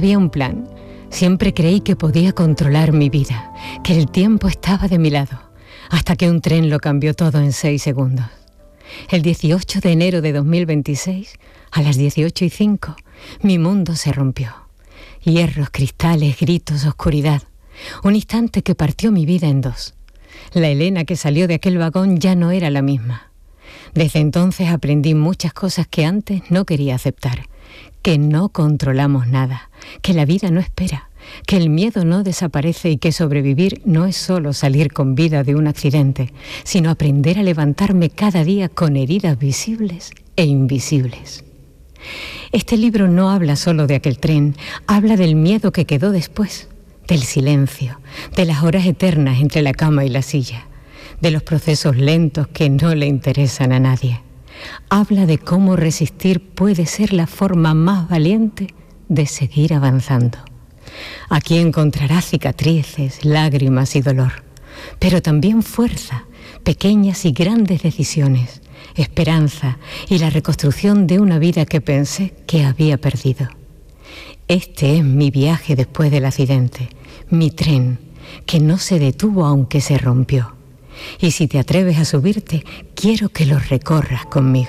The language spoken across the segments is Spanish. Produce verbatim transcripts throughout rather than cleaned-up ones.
había un plan. Siempre creí que podía controlar mi vida, que el tiempo estaba de mi lado, hasta que un tren lo cambió todo en seis segundos. El dieciocho de enero de dos mil veintiséis, a las dieciocho y cinco, mi mundo se rompió. Hierros, cristales, gritos, oscuridad. Un instante que partió mi vida en dos. La Elena que salió de aquel vagón ya no era la misma. Desde entonces aprendí muchas cosas que antes no quería aceptar. Que no controlamos nada, que la vida no espera, que el miedo no desaparece y que sobrevivir no es solo salir con vida de un accidente, sino aprender a levantarme cada día con heridas visibles e invisibles. Este libro no habla solo de aquel tren, habla del miedo que quedó después, del silencio, de las horas eternas entre la cama y la silla, de los procesos lentos que no le interesan a nadie. Habla de cómo resistir puede ser la forma más valiente de seguir avanzando. Aquí encontrará cicatrices, lágrimas y dolor, pero también fuerza, pequeñas y grandes decisiones, esperanza y la reconstrucción de una vida que pensé que había perdido. Este es mi viaje después del accidente, mi tren, que no se detuvo aunque se rompió. Y si te atreves a subirte, quiero que lo recorras conmigo.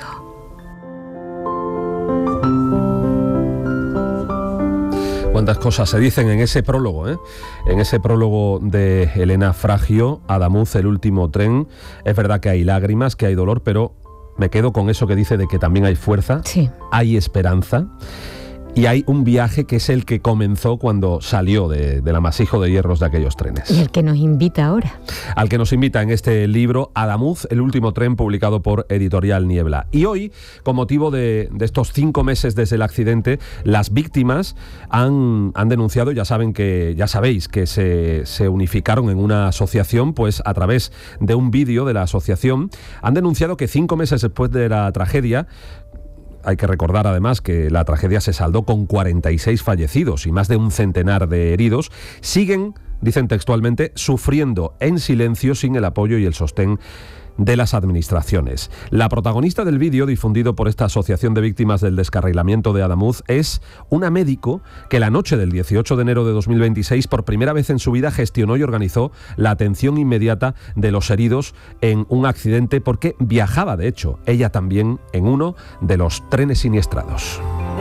Cuántas cosas se dicen en ese prólogo, ¿eh? En ese prólogo de Elena Fragio, Adamuz, el último tren. Es verdad que hay lágrimas, que hay dolor, pero me quedo con eso que dice de que también hay fuerza, sí. Hay esperanza. Y hay un viaje que es el que comenzó cuando salió de, del amasijo de hierros de aquellos trenes. Y el que nos invita ahora. Al que nos invita en este libro, Adamuz, el último tren, publicado por Editorial Niebla. Y hoy, con motivo de, de estos cinco meses desde el accidente, las víctimas han, han denunciado, ya saben que, ya sabéis que se, se unificaron en una asociación, pues a través de un vídeo de la asociación, han denunciado que cinco meses después de la tragedia, hay que recordar además que la tragedia se saldó con cuarenta y seis fallecidos y más de un centenar de heridos, siguen, dicen textualmente, sufriendo en silencio sin el apoyo y el sostén de las administraciones. La protagonista del vídeo difundido por esta Asociación de Víctimas del Descarrilamiento de Adamuz es una médico que la noche del dieciocho de enero de dos mil veintiséis por primera vez en su vida gestionó y organizó la atención inmediata de los heridos en un accidente porque viajaba, de hecho, ella también en uno de los trenes siniestrados.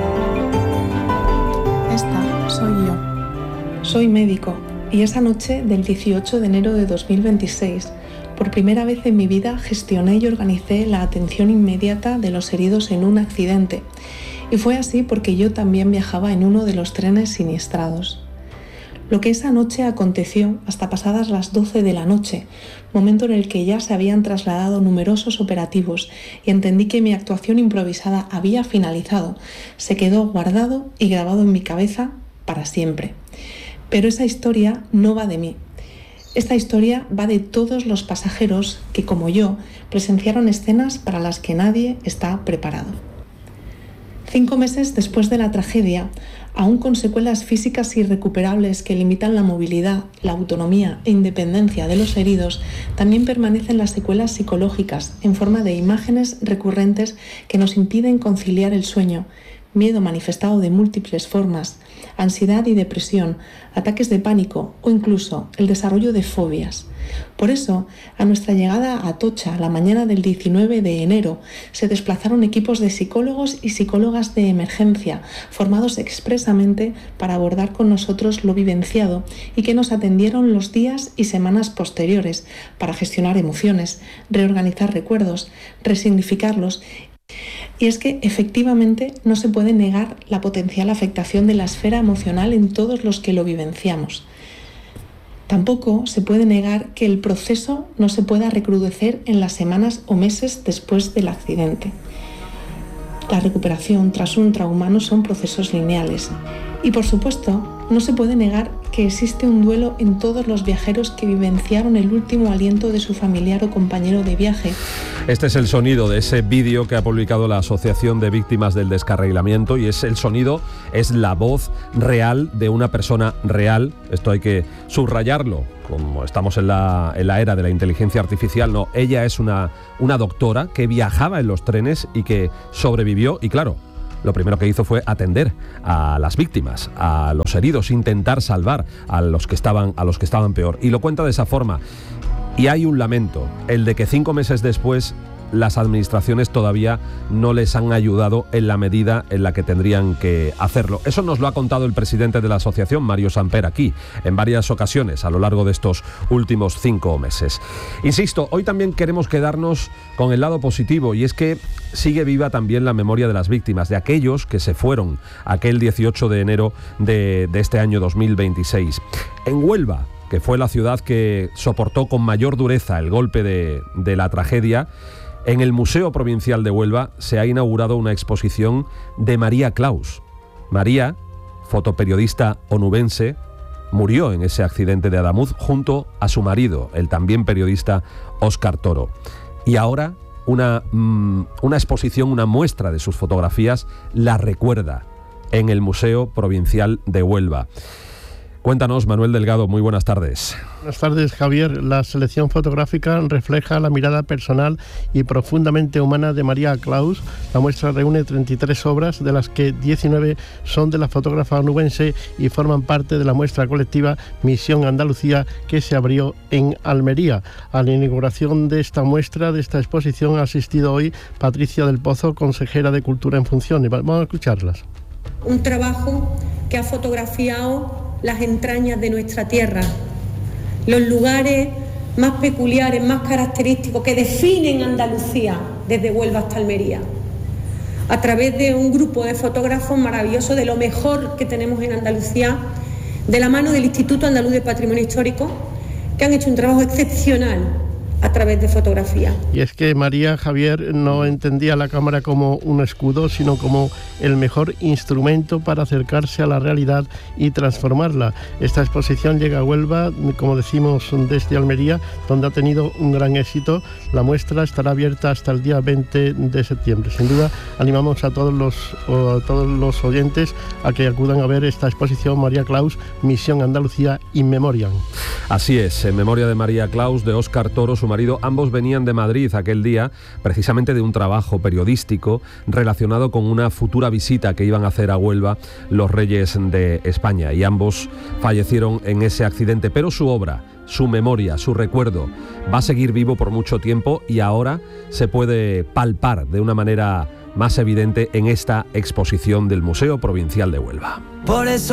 Esta soy yo. Soy médico y esa noche del dieciocho de enero de dos mil veintiséis por primera vez en mi vida gestioné y organicé la atención inmediata de los heridos en un accidente. Y fue así porque yo también viajaba en uno de los trenes siniestrados. Lo que esa noche aconteció hasta pasadas las doce de la noche, momento en el que ya se habían trasladado numerosos operativos y entendí que mi actuación improvisada había finalizado, se quedó guardado y grabado en mi cabeza para siempre. Pero esa historia no va de mí. Esta historia va de todos los pasajeros que, como yo, presenciaron escenas para las que nadie está preparado. Cinco meses después de la tragedia, aún con secuelas físicas irrecuperables que limitan la movilidad, la autonomía e independencia de los heridos, también permanecen las secuelas psicológicas en forma de imágenes recurrentes que nos impiden conciliar el sueño, miedo manifestado de múltiples formas, ansiedad y depresión, ataques de pánico o incluso el desarrollo de fobias. Por eso, a nuestra llegada a Atocha, la mañana del diecinueve de enero, se desplazaron equipos de psicólogos y psicólogas de emergencia, formados expresamente para abordar con nosotros lo vivenciado y que nos atendieron los días y semanas posteriores para gestionar emociones, reorganizar recuerdos, resignificarlos. Y es que efectivamente no se puede negar la potencial afectación de la esfera emocional en todos los que lo vivenciamos. Tampoco se puede negar que el proceso no se pueda recrudecer en las semanas o meses después del accidente. La recuperación tras un trauma no son procesos lineales. Y por supuesto, no se puede negar que existe un duelo en todos los viajeros que vivenciaron el último aliento de su familiar o compañero de viaje. Este es el sonido de ese vídeo que ha publicado la Asociación de Víctimas del Descarrilamiento y es el sonido, es la voz real de una persona real. Esto hay que subrayarlo, como estamos en la, en la era de la inteligencia artificial. No, ella es una, una doctora que viajaba en los trenes y que sobrevivió y claro, lo primero que hizo fue atender a las víctimas, a los heridos, intentar salvar a los que estaban, a los que estaban peor. Y lo cuenta de esa forma. Y hay un lamento, el de que cinco meses después las administraciones todavía no les han ayudado en la medida en la que tendrían que hacerlo. Eso nos lo ha contado el presidente de la asociación, Mario Samper, aquí, en varias ocasiones a lo largo de estos últimos cinco meses. Insisto, hoy también queremos quedarnos con el lado positivo, y es que sigue viva también la memoria de las víctimas, de aquellos que se fueron aquel dieciocho de enero de, de este año dos mil veintiséis. En Huelva, que fue la ciudad que soportó con mayor dureza el golpe de, de la tragedia, en el Museo Provincial de Huelva se ha inaugurado una exposición de María Claus. María, fotoperiodista onubense, murió en ese accidente de Adamuz junto a su marido, el también periodista Óscar Toro. Y ahora una, mmm, una exposición, una muestra de sus fotografías la recuerda en el Museo Provincial de Huelva. Cuéntanos, Manuel Delgado, muy buenas tardes. Buenas tardes, Javier. La selección fotográfica refleja la mirada personal y profundamente humana de María Claus. La muestra reúne treinta y tres obras, de las que diecinueve son de la fotógrafa onubense y forman parte de la muestra colectiva Misión Andalucía, que se abrió en Almería. A la inauguración de esta muestra, de esta exposición, ha asistido hoy Patricia del Pozo, consejera de Cultura en Funciones. Vamos a escucharlas. Un trabajo que ha fotografiado las entrañas de nuestra tierra, los lugares más peculiares, más característicos que definen Andalucía desde Huelva hasta Almería, a través de un grupo de fotógrafos maravillosos, de lo mejor que tenemos en Andalucía, de la mano del Instituto Andaluz de Patrimonio Histórico, que han hecho un trabajo excepcional a través de fotografía. Y es que María, Javier, no entendía la cámara como un escudo, sino como el mejor instrumento para acercarse a la realidad y transformarla. Esta exposición llega a Huelva, como decimos, desde Almería, donde ha tenido un gran éxito. La muestra estará abierta hasta el día veinte de septiembre. Sin duda, animamos a todos los, a todos los oyentes a que acudan a ver esta exposición María Claus, Misión Andalucía in Memoriam. Así es, en memoria de María Claus, de Óscar Toro, su marido. Ambos venían de Madrid aquel día, precisamente de un trabajo periodístico relacionado con una futura visita que iban a hacer a Huelva los reyes de España, y ambos fallecieron en ese accidente. Pero su obra, su memoria, su recuerdo va a seguir vivo por mucho tiempo, y ahora se puede palpar de una manera más evidente en esta exposición del Museo Provincial de Huelva. Por eso